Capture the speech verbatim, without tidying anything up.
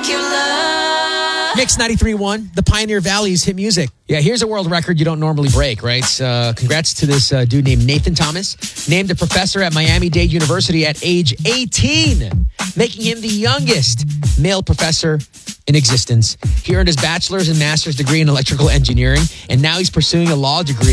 Mix ninety-three point one, the Pioneer Valley's hit music. Yeah, here's a world record you don't normally break, right? Uh, congrats to this uh, dude named Nathan Thomas, named a professor at Miami-Dade University at age eighteen, making him the youngest male professor in existence. He earned his bachelor's and master's degree in electrical engineering, and now he's pursuing a law degree